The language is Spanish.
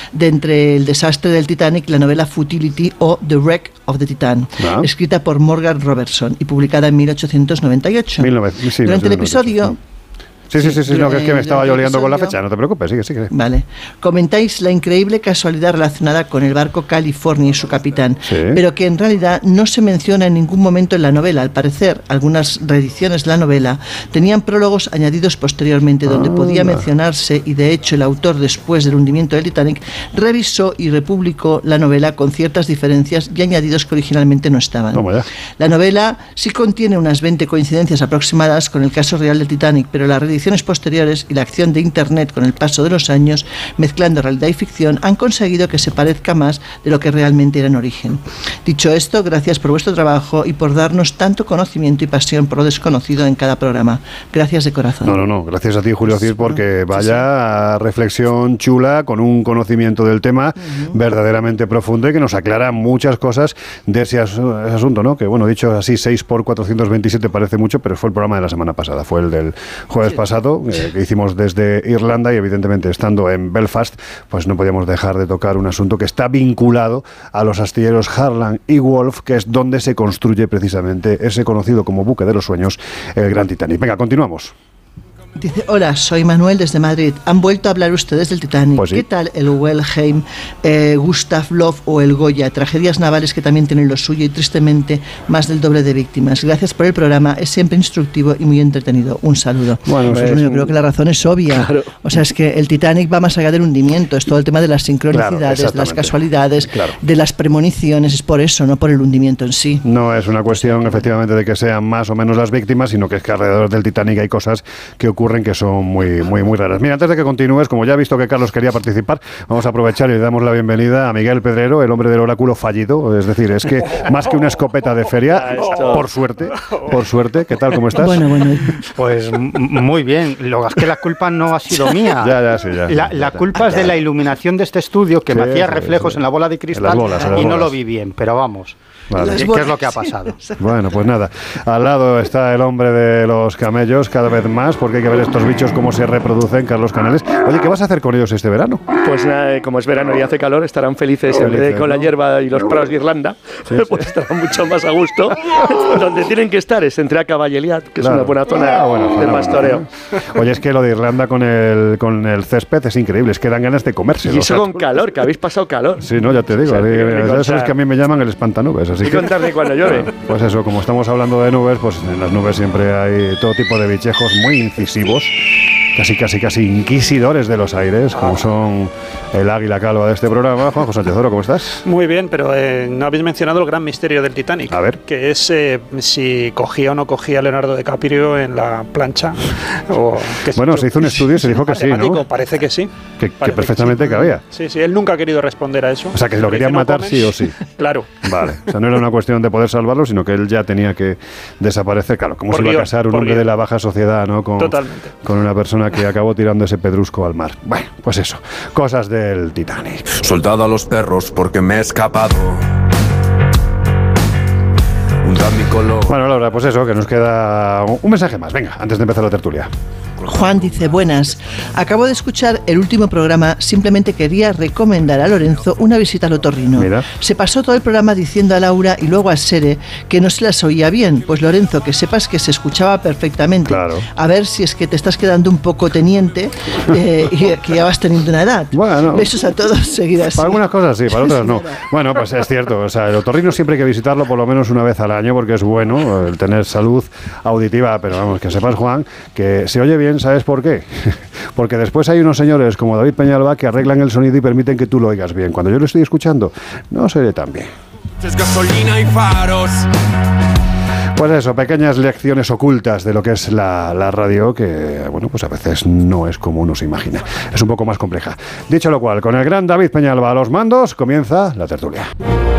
de entre el desastre del Titanic y la novela Futility o The Wreck of the Titan, escrita por Morgan Robertson y publicada en 1898. Durante el episodio... Sí, no, que es que me estaba yo liando con la fecha, no te preocupes, sigue. Vale. Comentáis la increíble casualidad relacionada con el barco California y su capitán, pero que en realidad no se menciona en ningún momento en la novela. Al parecer, algunas reediciones de la novela tenían prólogos añadidos posteriormente donde podía mencionarse, y de hecho el autor, después del hundimiento del Titanic, revisó y republicó la novela con ciertas diferencias y añadidos que originalmente no estaban. La novela sí contiene unas 20 coincidencias aproximadas con el caso real del Titanic, pero la reedición posteriores y la acción de Internet con el paso de los años, mezclando realidad y ficción, han conseguido que se parezca más de lo que realmente era en origen. Dicho esto, gracias por vuestro trabajo y por darnos tanto conocimiento y pasión por lo desconocido en cada programa. Gracias de corazón. No, gracias a ti, Julio Cid, porque vaya reflexión chula, con un conocimiento del tema verdaderamente profundo y que nos aclara muchas cosas de ese asunto, ¿no? Que bueno, dicho así, 6 por 427 parece mucho, pero fue el programa de la semana pasada, fue el del jueves pasado, que hicimos desde Irlanda, y evidentemente estando en Belfast, pues no podíamos dejar de tocar un asunto que está vinculado a los astilleros Harland y Wolff, que es donde se construye precisamente ese conocido como buque de los sueños, el Gran Titanic. Venga, continuamos. Dice, hola, soy Manuel desde Madrid. Han vuelto a hablar ustedes del Titanic. Pues sí. ¿Qué tal el Wilhelm, Gustav Loff o el Goya? Tragedias navales que también tienen lo suyo y tristemente más del doble de víctimas. Gracias por el programa, es siempre instructivo y muy entretenido. Un saludo. Bueno, pues yo creo que la razón es obvia. Claro. O sea, es que el Titanic va más allá del hundimiento. Es todo el tema de las sincronicidades, de las casualidades, de las premoniciones. Es por eso, no por el hundimiento en sí. No es una cuestión, efectivamente, de que sean más o menos las víctimas, sino que es que alrededor del Titanic hay cosas que ocurren que son muy raras. Mira, antes de que continúes, como ya he visto que Carlos quería participar, vamos a aprovechar y le damos la bienvenida a Miguel Pedrero, el hombre del oráculo fallido. Es decir, es que más que una escopeta de feria, por suerte, ¿qué tal? ¿Cómo estás? Bueno. Pues muy bien. Lo es que la culpa no ha sido mía. La culpa es de la iluminación de este estudio, que me hacía reflejos en la bola de cristal y no lo vi bien, pero vamos. Vale. ¿Qué es lo que ha pasado? Bueno, pues nada, al lado está el hombre de los camellos cada vez más, porque hay que ver estos bichos cómo se reproducen, Carlos Canales. Oye, ¿qué vas a hacer con ellos este verano? Pues nada, como es verano y hace calor, estarán felices con la hierba y los prados de Irlanda, pues estarán mucho más a gusto. Donde tienen que estar es entre Acaba y Eliat, que es una buena zona de pastoreo. Oye, es que lo de Irlanda con el césped es increíble, es que dan ganas de comerse. Y eso con calor, que habéis pasado calor. Sí, no, ya te digo, ya sabes que a mí me llaman el espantanubes. Así y contarme cuando llueve. Pues eso, como estamos hablando de nubes, pues en las nubes siempre hay todo tipo de bichejos muy incisivos, casi inquisidores de los aires, como son el águila calva de este programa. Juanjo Sánchez Oro, ¿cómo estás? Muy bien, pero no habéis mencionado el gran misterio del Titanic. A ver. Que es si cogía o no cogía Leonardo DiCaprio en la plancha. Bueno, se hizo un estudio y se dijo que sí, ¿no? Parece que sí. Que perfectamente cabía. Sí, él nunca ha querido responder a eso. O sea, que lo querían matar sí o sí. Claro. Vale, o sea, no era una cuestión de poder salvarlo, sino que él ya tenía que desaparecer. Claro, ¿cómo se iba a casar un hombre de la baja sociedad, ¿no? Con una persona que acabó tirando ese pedrusco al mar. Bueno, pues eso, cosas del Titanic. Soltado a los perros porque me he escapado. Bueno, Laura, pues eso, que nos queda un mensaje más. Venga, antes de empezar la tertulia. Juan dice, buenas, acabo de escuchar el último programa, simplemente quería recomendar a Lorenzo una visita al otorrino. Mira. Se pasó todo el programa diciendo a Laura y luego a Sere que no se las oía bien. Pues Lorenzo, que sepas que se escuchaba perfectamente. Claro. A ver si es que te estás quedando un poco teniente y que ya vas teniendo una edad. Bueno. Besos a todos, seguidas. Para algunas cosas sí, para otras no. Bueno, pues es cierto, o sea, el otorrino siempre hay que visitarlo por lo menos una vez al año, porque es bueno el tener salud auditiva, pero vamos, que sepas, Juan, que se oye bien. ¿Sabes por qué? Porque después hay unos señores como David Peñalba que arreglan el sonido y permiten que tú lo oigas bien. Cuando yo lo estoy escuchando, no se oye tan bien. Es gasolina y faros. Pues eso, pequeñas lecciones ocultas de lo que es la radio, que, bueno, pues a veces no es como uno se imagina. Es un poco más compleja. Dicho lo cual, con el gran David Peñalba a los mandos, comienza la tertulia.